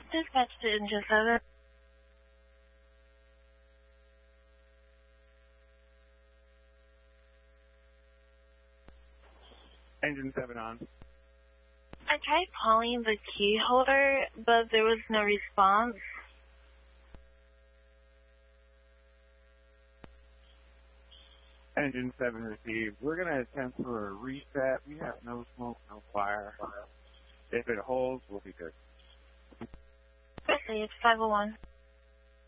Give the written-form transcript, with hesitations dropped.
Dispatch to Engine 7. Engine 7 on. I tried calling the key holder, but there was no response. Engine 7 received. We're going to attempt for a reset. We have no smoke, no fire. If it holds, we'll be good. Received, 501.